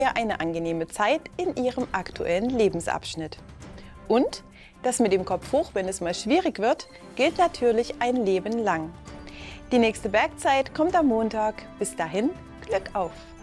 eine angenehme Zeit in Ihrem aktuellen Lebensabschnitt. Und das mit dem Kopf hoch, wenn es mal schwierig wird, gilt natürlich ein Leben lang. Die nächste Bergzeit kommt am Montag. Bis dahin, Glück auf!